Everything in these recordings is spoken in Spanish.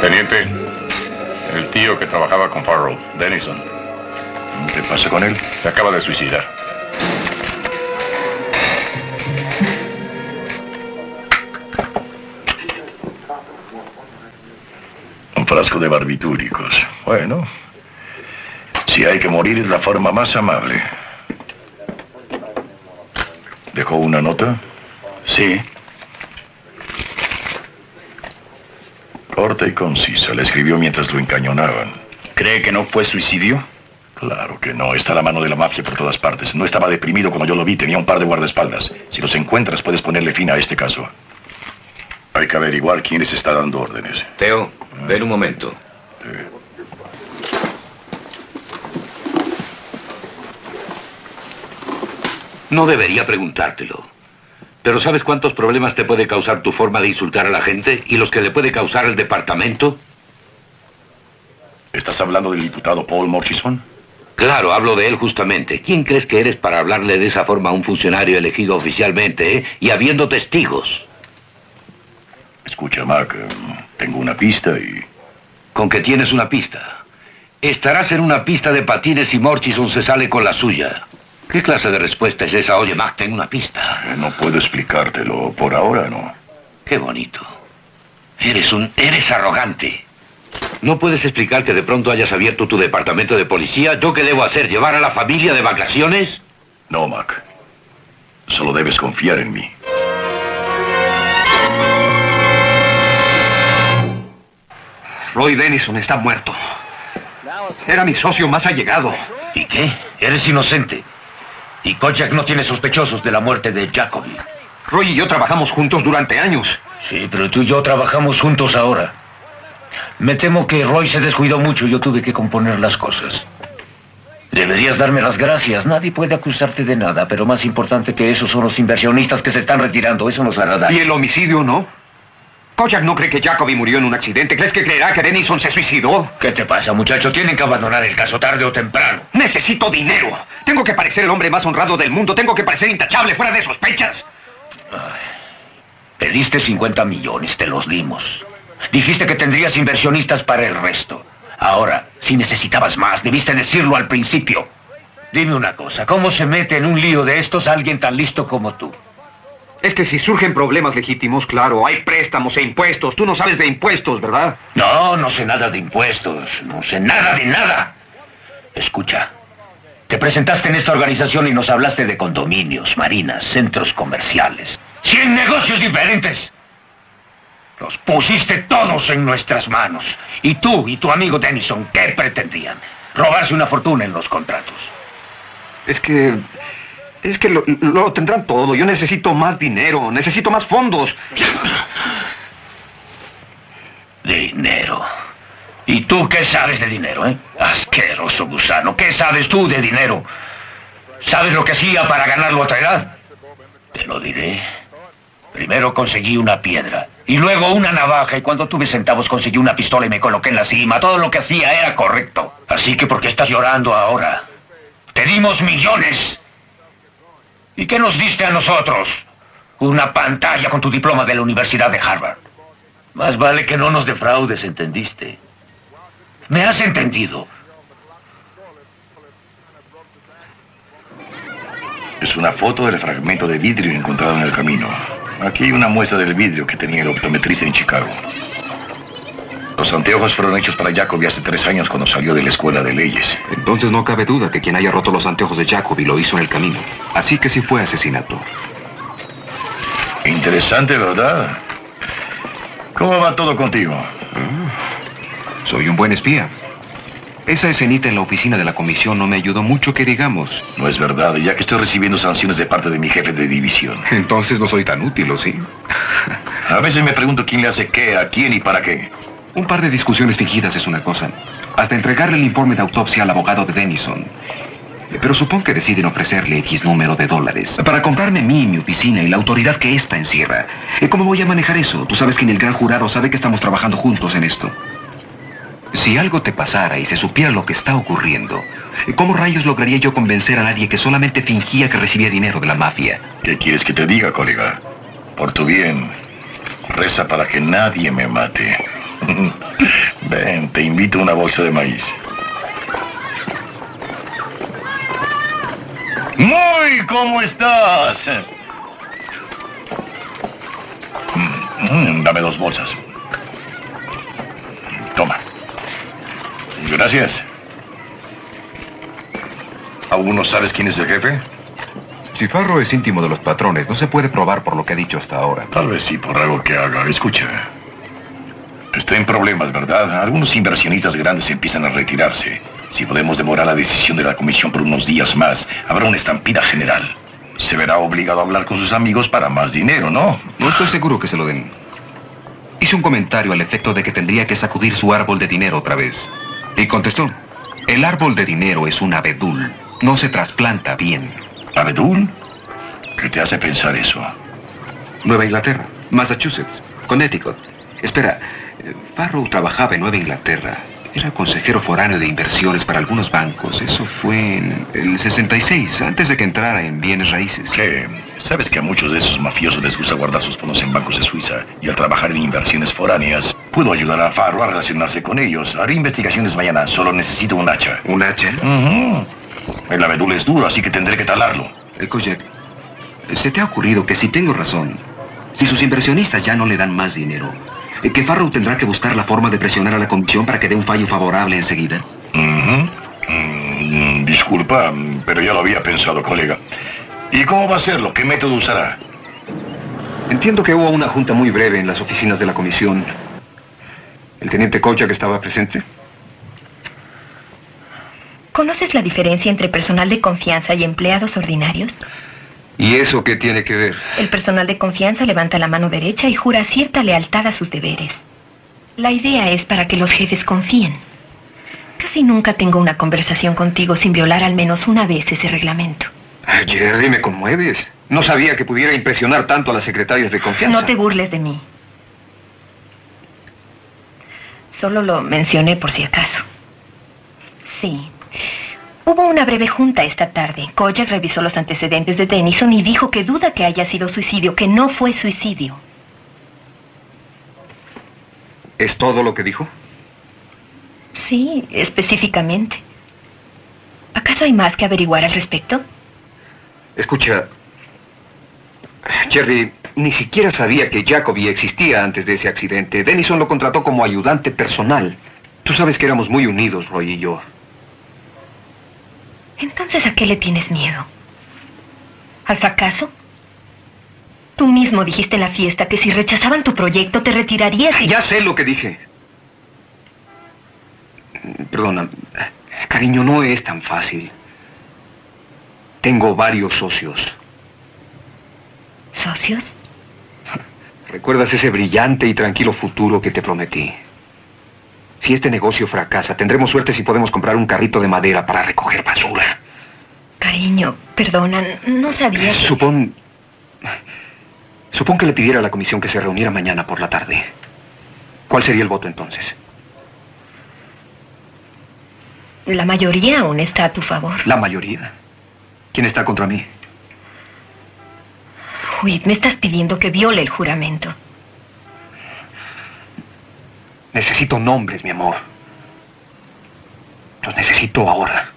Teniente, el tío que trabajaba con Farrell, Dennison. ¿Qué pasa con él? Se acaba de suicidar. Un frasco de barbitúricos. Bueno, si hay que morir es la forma más amable. ¿Dejó una nota? Sí. Corta y concisa. La escribió mientras lo encañonaban. ¿Cree que no fue suicidio? Claro que no. Está la mano de la mafia por todas partes. No estaba deprimido cuando yo lo vi. Tenía un par de guardaespaldas. Si los encuentras, puedes ponerle fin a este caso. Hay que averiguar quién les está dando órdenes. Teo, ven un momento. No debería preguntártelo. Pero ¿sabes cuántos problemas te puede causar tu forma de insultar a la gente y los que le puede causar el departamento? ¿Estás hablando del diputado Paul Murchison? Claro, hablo de él justamente. ¿Quién crees que eres para hablarle de esa forma a un funcionario elegido oficialmente, y habiendo testigos? Escucha, Mac, tengo una pista y... ¿Con que tienes una pista? Estarás en una pista de patines y Murchison se sale con la suya. ¿Qué clase de respuesta es esa? Oye, Mac, tengo una pista. No puedo explicártelo. Por ahora, no. Qué bonito. Eres arrogante. ¿No puedes explicar que de pronto hayas abierto tu departamento de policía? ¿Yo qué debo hacer? ¿Llevar a la familia de vacaciones? No, Mac. Solo debes confiar en mí. Roy Dennison está muerto. Era mi socio más allegado. ¿Y qué? Eres inocente. Y Kojak no tiene sospechosos de la muerte de Jacoby. Roy y yo trabajamos juntos durante años. Sí, pero tú y yo trabajamos juntos ahora. Me temo que Roy se descuidó mucho y yo tuve que componer las cosas. Deberías darme las gracias. Nadie puede acusarte de nada, pero más importante que eso son los inversionistas que se están retirando. Eso nos hará daño. ¿Y el homicidio no? Kojak no cree que Jacoby murió en un accidente. ¿Crees que creerá que Dennison se suicidó? ¿Qué te pasa, muchacho? Tienen que abandonar el caso tarde o temprano. Necesito dinero. Tengo que parecer el hombre más honrado del mundo. Tengo que parecer intachable, fuera de sospechas. Pediste 50 millones, te los dimos. Dijiste que tendrías inversionistas para el resto. Ahora, si necesitabas más, debiste decirlo al principio. Dime una cosa, ¿cómo se mete en un lío de estos alguien tan listo como tú? Es que si surgen problemas legítimos, claro, hay préstamos e impuestos. Tú no sabes de impuestos, ¿verdad? No sé nada de impuestos. No sé nada de nada. Escucha, te presentaste en esta organización y nos hablaste de condominios, marinas, centros comerciales. 100 negocios diferentes. Los pusiste todos en nuestras manos. Y tú y tu amigo Dennison, ¿qué pretendían? Robarse una fortuna en los contratos. Es que lo tendrán todo. Yo necesito más dinero, necesito más fondos. Dinero. ¿Y tú qué sabes de dinero, Asqueroso gusano. ¿Qué sabes tú de dinero? ¿Sabes lo que hacía para ganarlo a otra edad? Te lo diré. Primero conseguí una piedra, y luego una navaja, y cuando tuve centavos conseguí una pistola y me coloqué en la cima. Todo lo que hacía era correcto. Así que ¿por qué estás llorando ahora? Te dimos millones. ¿Y qué nos diste a nosotros? Una pantalla con tu diploma de la Universidad de Harvard. Más vale que no nos defraudes, ¿entendiste? ¿Me has entendido? Es una foto del fragmento de vidrio encontrado en el camino. Aquí hay una muestra del vidrio que tenía el optometrista en Chicago. Los anteojos fueron hechos para Jacoby hace 3 años cuando salió de la escuela de leyes. Entonces no cabe duda que quien haya roto los anteojos de Jacoby lo hizo en el camino. Así que sí fue asesinato. Interesante, ¿verdad? ¿Cómo va todo contigo? Soy un buen espía. Esa escenita en la oficina de la comisión no me ayudó mucho, que digamos. No es verdad, ya que estoy recibiendo sanciones de parte de mi jefe de división. Entonces no soy tan útil, ¿o sí? A veces me pregunto quién le hace qué, a quién y para qué. Un par de discusiones fingidas es una cosa. Hasta entregarle el informe de autopsia al abogado de Dennison. Pero supongo que deciden ofrecerle X número de dólares para comprarme a mí y mi oficina y la autoridad que ésta encierra. ¿Cómo voy a manejar eso? Tú sabes que ni el gran jurado sabe que estamos trabajando juntos en esto. Si algo te pasara y se supiera lo que está ocurriendo, ¿cómo rayos lograría yo convencer a nadie que solamente fingía que recibía dinero de la mafia? ¿Qué quieres que te diga, colega? Por tu bien, reza para que nadie me mate. Ven, te invito a una bolsa de maíz. Muy, ¿cómo estás? Dame 2 bolsas. Toma. Gracias. ¿Aún no sabes quién es el jefe? Si Farrow es íntimo de los patrones, no se puede probar por lo que ha dicho hasta ahora. Tal vez sí, por algo que haga. Escucha. Estoy en problemas, ¿verdad? Algunos inversionistas grandes empiezan a retirarse. Si podemos demorar la decisión de la comisión por unos días más, habrá una estampida general. Se verá obligado a hablar con sus amigos para más dinero, ¿no? No estoy seguro que se lo den. Hice un comentario al efecto de que tendría que sacudir su árbol de dinero otra vez. Y contestó, el árbol de dinero es un abedul. No se trasplanta bien. ¿Abedul? ¿Qué te hace pensar eso? Nueva Inglaterra, Massachusetts, Connecticut. Espera, Farrow trabajaba en Nueva Inglaterra. Era consejero foráneo de inversiones para algunos bancos. Eso fue en el 66, antes de que entrara en bienes raíces. ¿Qué? ¿Sabes que a muchos de esos mafiosos les gusta guardar sus fondos en bancos de Suiza? Y al trabajar en inversiones foráneas, puedo ayudar a Farrow a relacionarse con ellos. Haré investigaciones mañana. Solo necesito un hacha. ¿Un hacha? El abedul es duro, así que tendré que talarlo. Kojak, ¿se te ha ocurrido que si tengo razón, si sus inversionistas ya no le dan más dinero, que Farrow tendrá que buscar la forma de presionar a la comisión para que dé un fallo favorable enseguida? Disculpa, pero ya lo había pensado, colega. ¿Y cómo va a hacerlo? ¿Qué método usará? Entiendo que hubo una junta muy breve en las oficinas de la comisión. ¿El teniente Kojak estaba presente? ¿Conoces la diferencia entre personal de confianza y empleados ordinarios? ¿Y eso qué tiene que ver? El personal de confianza levanta la mano derecha y jura cierta lealtad a sus deberes. La idea es para que los jefes confíen. Casi nunca tengo una conversación contigo sin violar al menos una vez ese reglamento. Jerry, me conmueves. No sabía que pudiera impresionar tanto a las secretarias de confianza. No te burles de mí. Solo lo mencioné por si acaso. Sí. Hubo una breve junta esta tarde. Kojak revisó los antecedentes de Dennison y dijo que duda que haya sido suicidio, que no fue suicidio. ¿Es todo lo que dijo? Sí, específicamente. ¿Acaso hay más que averiguar al respecto? Escucha, Jerry, ni siquiera sabía que Jacoby existía antes de ese accidente. Dennison lo contrató como ayudante personal. Tú sabes que éramos muy unidos, Roy y yo. Entonces, ¿a qué le tienes miedo? ¿Al fracaso? Tú mismo dijiste en la fiesta que si rechazaban tu proyecto te retirarías y... Ya sé lo que dije. Perdona, cariño, no es tan fácil. Tengo varios socios. ¿Socios? ¿Recuerdas ese brillante y tranquilo futuro que te prometí? Si este negocio fracasa, tendremos suerte si podemos comprar un carrito de madera para recoger basura. Cariño, perdona, no sabía que... Supón que le pidiera a la comisión que se reuniera mañana por la tarde. ¿Cuál sería el voto entonces? La mayoría aún está a tu favor. ¿La mayoría? ¿Quién está contra mí? Whit, me estás pidiendo que viole el juramento. Necesito nombres, mi amor. Los necesito ahora.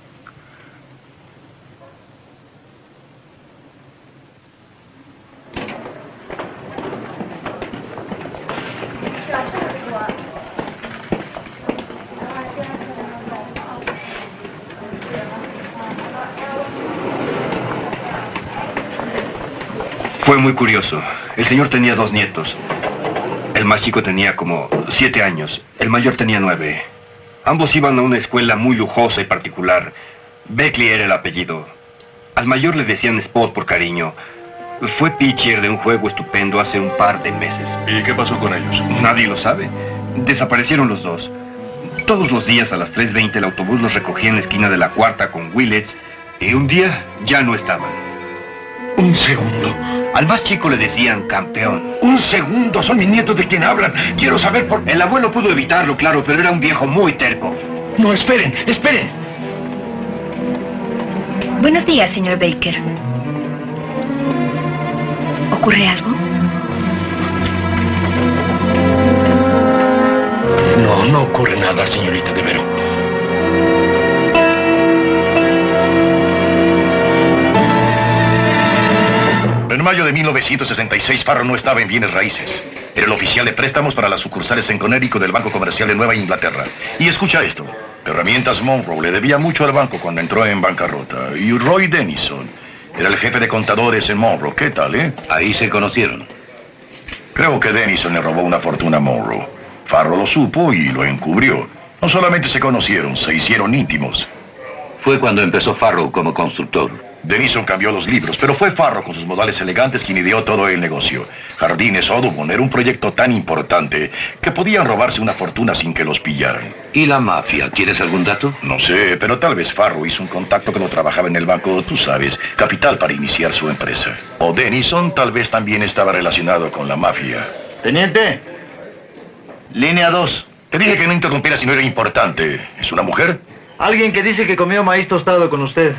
Fue muy curioso. El señor tenía 2 nietos. El más chico tenía como 7 años. El mayor tenía 9. Ambos iban a una escuela muy lujosa y particular. Beckley era el apellido. Al mayor le decían Spot por cariño. Fue pitcher de un juego estupendo hace un par de meses. ¿Y qué pasó con ellos? Nadie lo sabe. Desaparecieron los dos. Todos los días a las 3:20 el autobús los recogía en la esquina de la Cuarta con Willets. Y un día ya no estaban. Un segundo. Al más chico le decían campeón. Un segundo. Son mis nietos de quien hablan. Quiero saber por... El abuelo pudo evitarlo, claro, pero era un viejo muy terco. No, esperen, esperen. Buenos días, señor Baker. ¿Ocurre algo? no ocurre nada, señorita de Vero. En mayo de 1966, Farrow no estaba en bienes raíces. Era el oficial de préstamos para las sucursales en Connecticut del Banco Comercial de Nueva Inglaterra. Y escucha esto. Herramientas Monroe le debía mucho al banco cuando entró en bancarrota. Y Roy Denison era el jefe de contadores en Monroe. ¿Qué tal, eh? Ahí se conocieron. Creo que Denison le robó una fortuna a Monroe. Farrow lo supo y lo encubrió. No solamente se conocieron, se hicieron íntimos. Fue cuando empezó Farrow como constructor. Denison cambió los libros, pero fue Farrow con sus modales elegantes quien ideó todo el negocio. Jardines Audubon era un proyecto tan importante que podían robarse una fortuna sin que los pillaran. ¿Y la mafia? ¿Quieres algún dato? No sé, pero tal vez Farrow hizo un contacto que no trabajaba en el banco, tú sabes, capital para iniciar su empresa. O Denison tal vez también estaba relacionado con la mafia. Teniente, línea 2. Te dije que no interrumpieras si no era importante. ¿Es una mujer? Alguien que dice que comió maíz tostado con usted.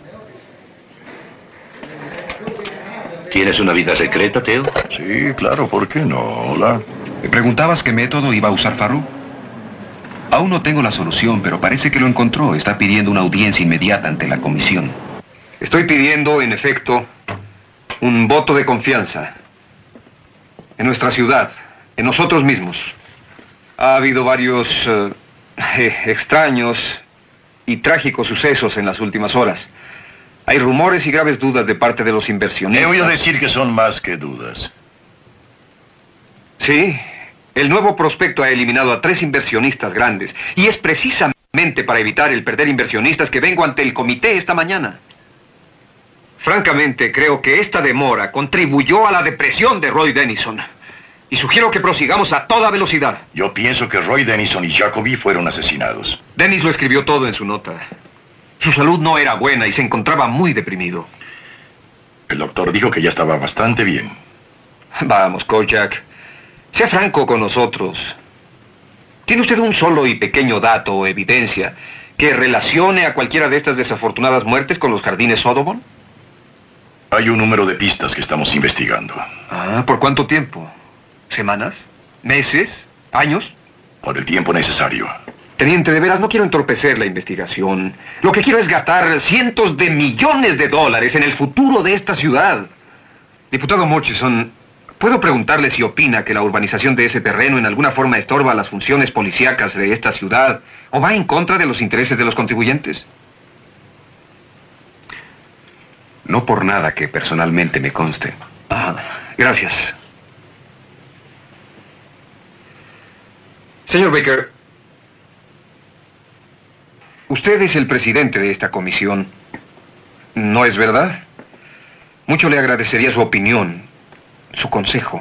¿Tienes una vida secreta, Theo? Sí, claro, ¿por qué no? Hola. ¿Me preguntabas qué método iba a usar Farrow? Aún no tengo la solución, pero parece que lo encontró. Está pidiendo una audiencia inmediata ante la comisión. Estoy pidiendo, en efecto, un voto de confianza. En nuestra ciudad, en nosotros mismos. Ha habido varios extraños y trágicos sucesos en las últimas horas. Hay rumores y graves dudas de parte de los inversionistas. He oído decir que son más que dudas. Sí, el nuevo prospecto ha eliminado a 3 inversionistas grandes. Y es precisamente para evitar el perder inversionistas que vengo ante el comité esta mañana. Francamente, creo que esta demora contribuyó a la depresión de Roy Denison. Y sugiero que prosigamos a toda velocidad. Yo pienso que Roy Denison y Jacoby fueron asesinados. Dennis lo escribió todo en su nota. Su salud no era buena y se encontraba muy deprimido. El doctor dijo que ya estaba bastante bien. Vamos, Kojak. Sea franco con nosotros. ¿Tiene usted un solo y pequeño dato o evidencia que relacione a cualquiera de estas desafortunadas muertes con los jardines Audubon? Hay un número de pistas que estamos investigando. Ah, ¿por cuánto tiempo? ¿Semanas? ¿Meses? ¿Años? Por el tiempo necesario. Teniente, de veras, no quiero entorpecer la investigación. Lo que quiero es gastar cientos de millones de dólares en el futuro de esta ciudad. Diputado Murchison, ¿puedo preguntarle si opina que la urbanización de ese terreno en alguna forma estorba las funciones policíacas de esta ciudad o va en contra de los intereses de los contribuyentes? No por nada que personalmente me conste. Ah, gracias. Señor Baker, usted es el presidente de esta comisión, ¿no es verdad? Mucho le agradecería su opinión, su consejo.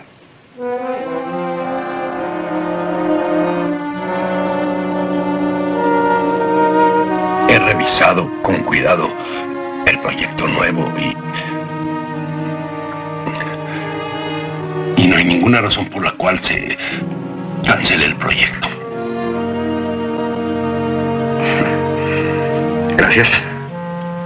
He revisado con cuidado el proyecto nuevo y no hay ninguna razón por la cual se cancele el proyecto. Gracias.